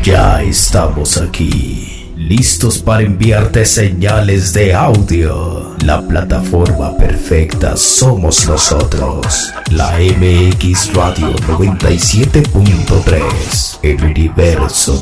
Ya estamos aquí, listos para enviarte señales de audio. La plataforma perfecta somos nosotros. La MX Radio 97.3. El universo